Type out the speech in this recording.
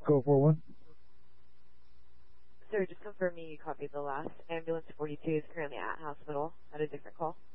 Code 41. Sir, just confirming you copied the last. Ambulance 42 is currently at hospital at a different call.